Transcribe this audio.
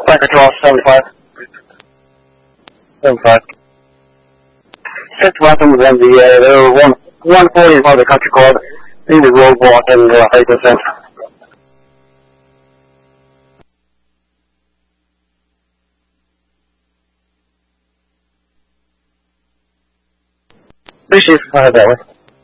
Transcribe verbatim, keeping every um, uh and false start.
Flight control, seventy-five. seventy-five. Six weapons in the air. There were one, one forty in front of the country club. In the roadblock and uh, eight percent. Appreciate it. Go ahead that way.